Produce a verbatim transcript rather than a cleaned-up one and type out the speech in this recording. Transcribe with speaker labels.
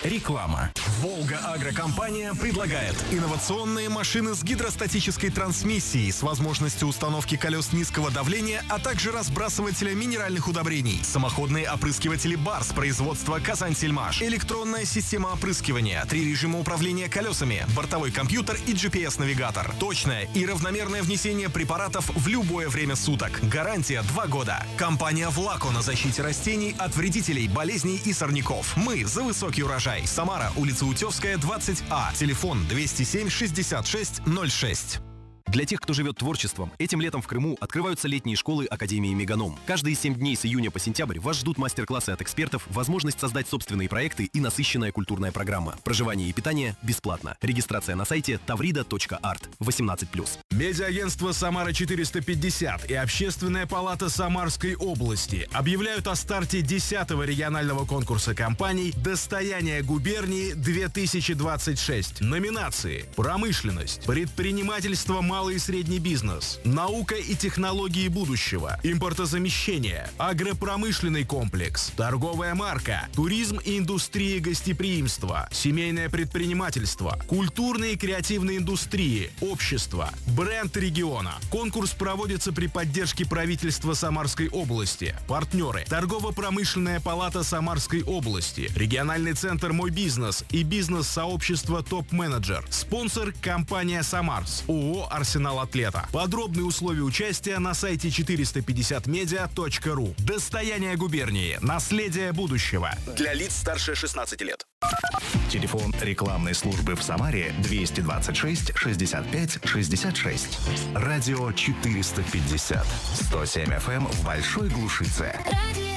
Speaker 1: Реклама. Волга Агрокомпания предлагает инновационные машины с гидростатической трансмиссией с возможностью установки колес низкого давления, а также разбрасывателя минеральных удобрений. Самоходные опрыскиватели БАРС производства Казань-Сельмаш. Электронная система опрыскивания, три режима управления колесами, бортовой компьютер и джи пи эс-навигатор. Точное и равномерное внесение препаратов в любое время суток. Гарантия два года. Компания «Влако» на защите растений от вредителей, болезней и сорняков. Мы за высокий урожай. Самара, улица Утевская, двадцать А. Телефон двести семь шестьдесят шесть ноль шесть.
Speaker 2: Для тех, кто живет творчеством, этим летом в Крыму открываются летние школы Академии Меганом. Каждые семь дней с июня по сентябрь вас ждут мастер-классы от экспертов, возможность создать собственные проекты и насыщенная культурная программа. Проживание и питание бесплатно. Регистрация на сайте таврида точка арт. восемнадцать плюс.
Speaker 3: Медиаагентство «Самара четыреста пятьдесят» и Общественная палата Самарской области объявляют о старте десятого регионального конкурса компаний «Достояние губернии-две тысячи двадцать шесть». Номинации: промышленность, предпринимательство, малый и средний бизнес, наука и технологии будущего, импортозамещение, агропромышленный комплекс, торговая марка, туризм и индустрия гостеприимства, семейное предпринимательство, культурные и креативные индустрии, общество, бренд региона. Конкурс проводится при поддержке правительства Самарской области. Партнеры: Торгово-промышленная палата Самарской области, региональный центр «Мой бизнес» и бизнес-сообщество «Топ-менеджер». Спонсор: компания «Самарс», ООО «Арсенал Атлета». Подробные условия участия на сайте четыреста пятьдесят медиа точка ру. Достояние губернии. Наследие будущего.
Speaker 2: Для лиц старше шестнадцати лет.
Speaker 4: Телефон рекламной службы в Самаре двести двадцать шесть шестьдесят пять шестьдесят шесть. Радио четыреста пятьдесят. сто семь эф эм в Большой Глушице.